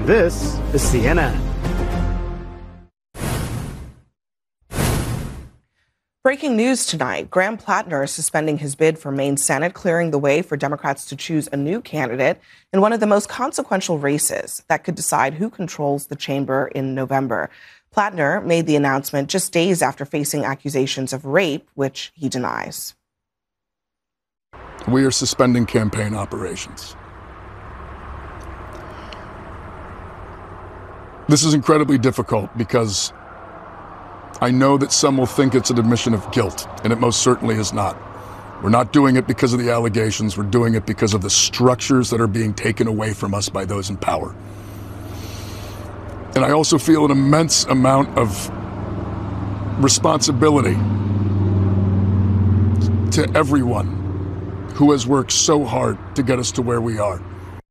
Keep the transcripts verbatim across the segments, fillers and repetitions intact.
This is C N N. Breaking news tonight. Graham Plattner is suspending his bid for Maine Senate, clearing the way for Democrats to choose a new candidate in one of the most consequential races that could decide who controls the chamber in November. Plattner made the announcement just days after facing accusations of rape, which he denies. We are suspending campaign operations. This is incredibly difficult because I know that some will think it's an admission of guilt, and it most certainly is not. We're not doing it because of the allegations. We're doing it because of the structures that are being taken away from us by those in power. And I also feel an immense amount of responsibility to everyone who has worked so hard to get us to where we are.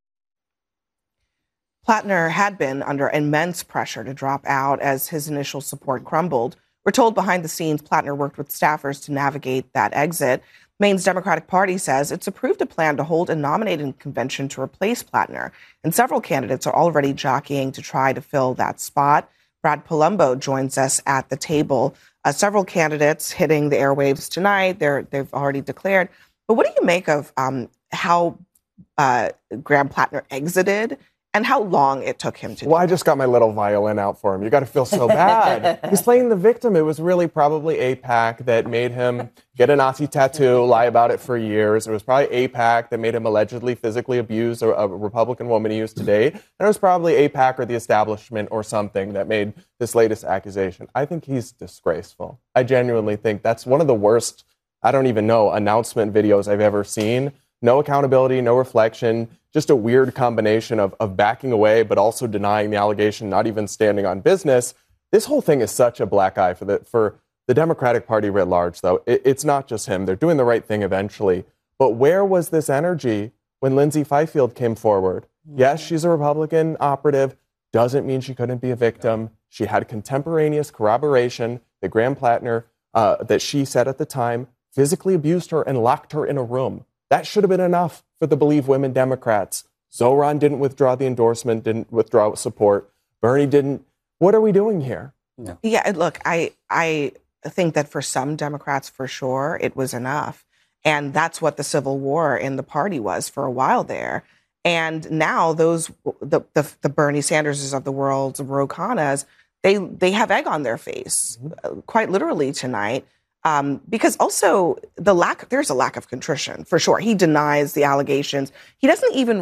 Plattner had been under immense pressure to drop out as his initial support crumbled. We're told behind the scenes, Plattner worked with staffers to navigate that exit. Maine's Democratic Party says it's approved a plan to hold a nominating convention to replace Plattner, and several candidates are already jockeying to try to fill that spot. Brad Palumbo joins us at the table. Uh, several candidates hitting the airwaves tonight. They're, they've already declared. But what do you make of um, how uh, Graham Plattner exited and how long it took him to do Well, I just got my little violin out for him. You got to feel so bad. He's playing the victim. It was really probably AIPAC that made him get a Nazi tattoo, lie about it for years. It was probably AIPAC that made him allegedly physically abuse a, a Republican woman he used to date. And it was probably AIPAC or the establishment or something that made this latest accusation. I think he's disgraceful. I genuinely think that's one of the worst, I don't even know, announcement videos I've ever seen. No accountability, no reflection, just a weird combination of, of backing away, but also denying the allegation, not even standing on business. This whole thing is such a black eye for the for the Democratic Party writ large, though. It, it's not just him. They're doing the right thing eventually. But where was this energy when Lindsay Fifield came forward? Mm-hmm. Yes, she's a Republican operative. Doesn't mean she couldn't be a victim. She had contemporaneous corroboration that Graham Plattner, uh, that she said at the time, physically abused her and locked her in a room. That should have been enough for the Believe Women Democrats. Zoran didn't withdraw the endorsement, didn't withdraw support. Bernie didn't. What are we doing here? Yeah, yeah look, I I think that for some Democrats, for sure, it was enough. And that's what the civil war in the party was for a while there. And now those, the the, the Bernie Sanderses of the world, the Ro Khannas, they, they have egg on their face, mm-hmm. quite literally tonight. Um, because also the lack, there's a lack of contrition, for sure. He denies the allegations. He doesn't even